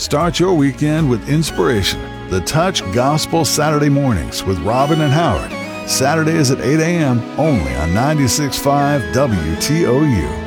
Start your weekend with inspiration. The Touch Gospel Saturday mornings with Robin and Howard. Saturdays at 8 a.m. only on 96.5 WTOU.